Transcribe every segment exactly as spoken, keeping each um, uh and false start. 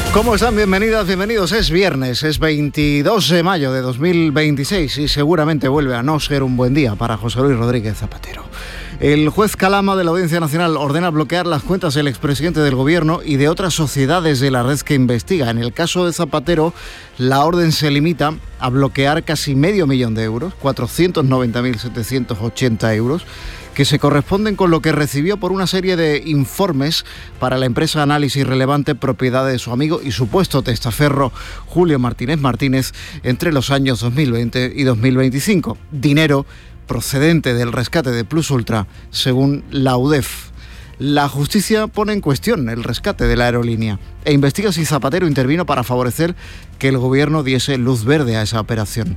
¿Cómo están? Bienvenidas, bienvenidos. Es viernes, es veintidós de mayo de dos mil veintiséis y seguramente vuelve a no ser un buen día para José Luis Rodríguez Zapatero. El juez Calama de la Audiencia Nacional ordena bloquear las cuentas del expresidente del Gobierno y de otras sociedades de la red que investiga. En el caso de Zapatero, la orden se limita a bloquear casi medio millón de euros, cuatrocientos noventa mil setecientos ochenta euros, que se corresponden con lo que recibió por una serie de informes para la empresa Análisis Relevante, propiedad de su amigo y supuesto testaferro Julio Martínez Martínez, entre los años dos mil veinte y dos mil veinticinco. Dinero procedente del rescate de Plus Ultra, según la U D E F. La justicia pone en cuestión el rescate de la aerolínea e investiga si Zapatero intervino para favorecer que el gobierno diese luz verde a esa operación.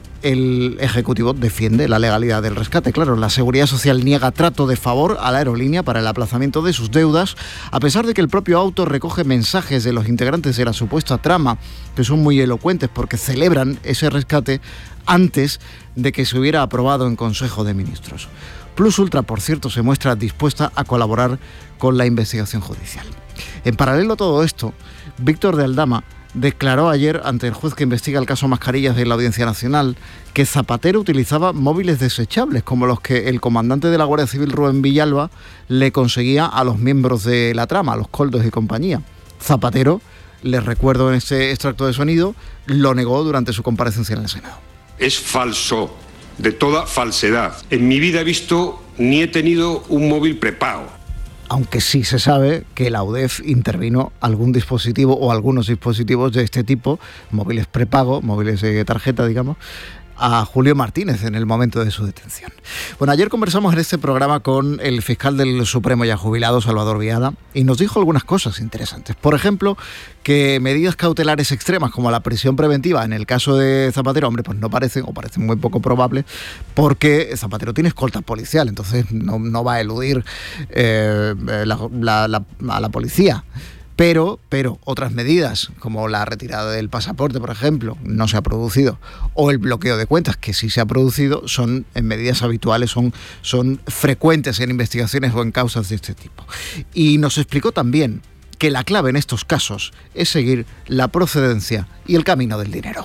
El Ejecutivo defiende la legalidad del rescate. Claro, la Seguridad Social niega trato de favor a la aerolínea para el aplazamiento de sus deudas, a pesar de que el propio auto recoge mensajes de los integrantes de la supuesta trama, que son muy elocuentes porque celebran ese rescate antes de que se hubiera aprobado en Consejo de Ministros. Plus Ultra, por cierto, se muestra dispuesta a colaborar con la investigación judicial. En paralelo a todo esto, Víctor de Aldama declaró ayer ante el juez que investiga el caso Mascarillas de la Audiencia Nacional que Zapatero utilizaba móviles desechables como los que el comandante de la Guardia Civil, Rubén Villalba, le conseguía a los miembros de la trama, a los Koldos y compañía. Zapatero, les recuerdo en este extracto de sonido, lo negó durante su comparecencia en el Senado. Es falso, de toda falsedad. En mi vida he visto ni he tenido un móvil prepago. Aunque sí se sabe que la U D E F intervino algún dispositivo o algunos dispositivos de este tipo, móviles prepago, móviles de tarjeta, digamos, a Julio Martínez en el momento de su detención. Bueno, ayer conversamos en este programa con el fiscal del Supremo ya jubilado, Salvador Viada, y nos dijo algunas cosas interesantes. Por ejemplo, que medidas cautelares extremas como la prisión preventiva en el caso de Zapatero, hombre, pues no parecen, o parecen muy poco probables, porque Zapatero tiene escolta policial, entonces no, no va a eludir eh, la, la, la, a la policía. Pero, pero otras medidas, como la retirada del pasaporte, por ejemplo, no se ha producido, o el bloqueo de cuentas, que sí se ha producido, son en medidas habituales, son, son frecuentes en investigaciones o en causas de este tipo. Y nos explicó también que la clave en estos casos es seguir la procedencia y el camino del dinero.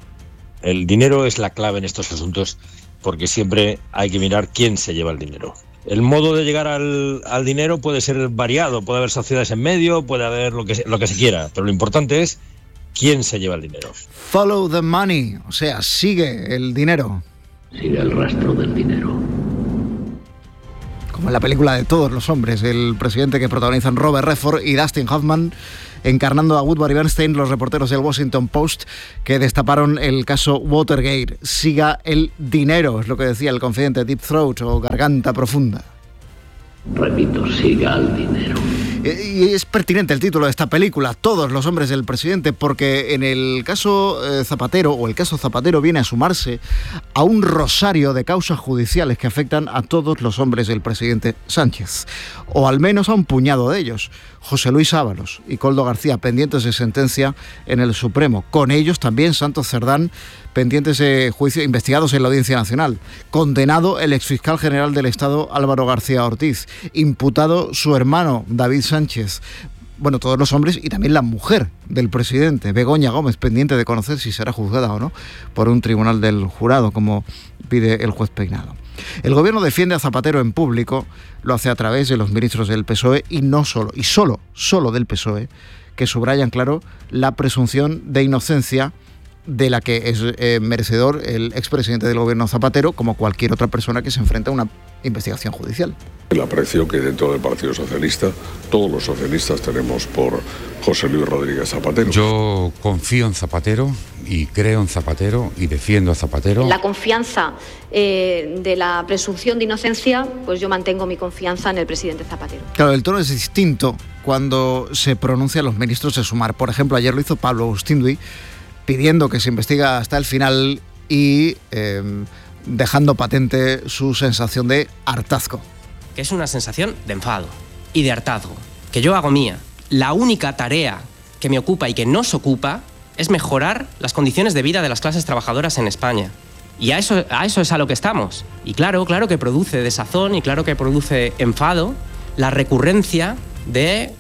El dinero es la clave en estos asuntos porque siempre hay que mirar quién se lleva el dinero. El modo de llegar al, al dinero puede ser variado, puede haber sociedades en medio, puede haber lo que, lo que se quiera, pero lo importante es quién se lleva el dinero. Follow the money, o sea, sigue el dinero. Sigue el rastro del dinero. Como en la película de Todos los hombres, el presidente que protagonizan Robert Redford y Dustin Hoffman, encarnando a Woodward y Bernstein, los reporteros del Washington Post que destaparon el caso Watergate. Siga el dinero, es lo que decía el confidente, Deep Throat o Garganta Profunda. Repito, siga el dinero. Y es pertinente el título de esta película, Todos los hombres del presidente, porque en el caso eh, Zapatero, o el caso Zapatero, viene a sumarse a un rosario de causas judiciales que afectan a todos los hombres del presidente Sánchez, o al menos a un puñado de ellos. José Luis Ábalos y Koldo García, pendientes de sentencia en el Supremo. Con ellos también Santos Cerdán, pendientes de juicio, investigados en la Audiencia Nacional. Condenado el exfiscal general del Estado, Álvaro García Ortiz. Imputado su hermano, David Sánchez. Bueno, todos los hombres y también la mujer del presidente, Begoña Gómez, pendiente de conocer si será juzgada o no por un tribunal del jurado, como pide el juez Peinado. El gobierno defiende a Zapatero en público, lo hace a través de los ministros del P S O E y no solo, y solo, solo del P S O E, que subrayan, claro, la presunción de inocencia de la que es eh, merecedor el expresidente del gobierno Zapatero, como cualquier otra persona que se enfrenta a una investigación judicial. El aprecio que dentro del Partido Socialista todos los socialistas tenemos por José Luis Rodríguez Zapatero. Yo confío en Zapatero y creo en Zapatero y defiendo a Zapatero. La confianza eh, de la presunción de inocencia, pues yo mantengo mi confianza en el presidente Zapatero. Claro, el tono es distinto cuando se pronuncian los ministros de Sumar. Por ejemplo, ayer lo hizo Pablo Agustín pidiendo que se investiga hasta el final y eh, dejando patente su sensación de hartazgo. Que es una sensación de enfado y de hartazgo, que yo hago mía. La única tarea que me ocupa y que nos ocupa es mejorar las condiciones de vida de las clases trabajadoras en España. Y a eso, a eso es a lo que estamos. Y claro, claro que produce desazón y claro que produce enfado la recurrencia de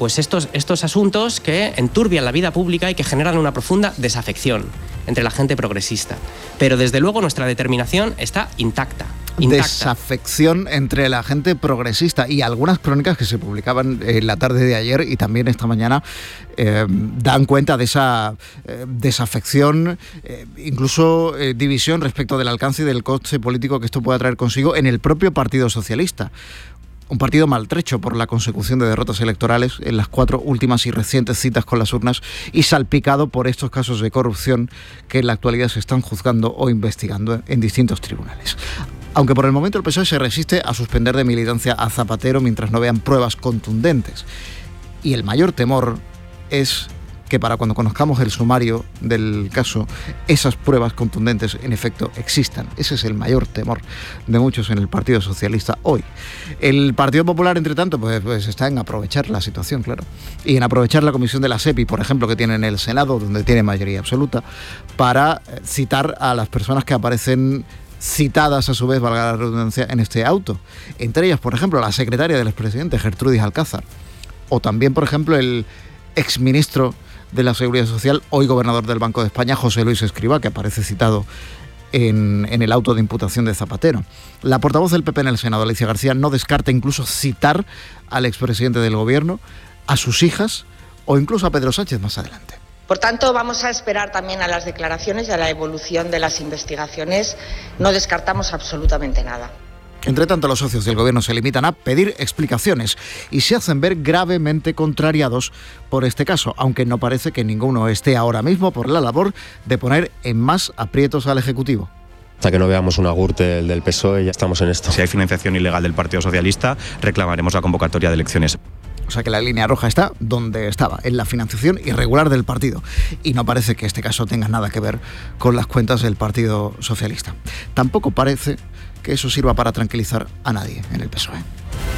pues estos, estos asuntos que enturbian la vida pública y que generan una profunda desafección entre la gente progresista. Pero desde luego nuestra determinación está intacta. Intacta. Desafección entre la gente progresista, y algunas crónicas que se publicaban en la tarde de ayer y también esta mañana eh, dan cuenta de esa eh, desafección, eh, incluso eh, división respecto del alcance y del coste político que esto pueda traer consigo en el propio Partido Socialista. Un partido maltrecho por la consecución de derrotas electorales en las cuatro últimas y recientes citas con las urnas y salpicado por estos casos de corrupción que en la actualidad se están juzgando o investigando en distintos tribunales. Aunque por el momento el P S O E se resiste a suspender de militancia a Zapatero mientras no vean pruebas contundentes. Y el mayor temor es que para cuando conozcamos el sumario del caso, esas pruebas contundentes en efecto existan. Ese es el mayor temor de muchos en el Partido Socialista hoy. El Partido Popular, entre tanto, pues, pues está en aprovechar la situación, claro, y en aprovechar la comisión de la SEPI, por ejemplo, que tiene en el Senado, donde tiene mayoría absoluta, para citar a las personas que aparecen citadas a su vez, valga la redundancia, en este auto. Entre ellas, por ejemplo, la secretaria del expresidente, Gertrudis Alcázar, o también, por ejemplo, el exministro de la Seguridad Social, hoy gobernador del Banco de España, José Luis Escrivá, que aparece citado en, en el auto de imputación de Zapatero. La portavoz del P P en el Senado, Alicia García, no descarta incluso citar al expresidente del gobierno, a sus hijas o incluso a Pedro Sánchez más adelante. Por tanto, vamos a esperar también a las declaraciones y a la evolución de las investigaciones. No descartamos absolutamente nada. Entre tanto, los socios del gobierno se limitan a pedir explicaciones y se hacen ver gravemente contrariados por este caso, aunque no parece que ninguno esté ahora mismo por la labor de poner en más aprietos al Ejecutivo. Hasta que no veamos una gürtel del P S O E ya estamos en esto. Si hay financiación ilegal del Partido Socialista, reclamaremos la convocatoria de elecciones. O sea que la línea roja está donde estaba, en la financiación irregular del partido. Y no parece que este caso tenga nada que ver con las cuentas del Partido Socialista. Tampoco parece que eso sirva para tranquilizar a nadie en el P S O E.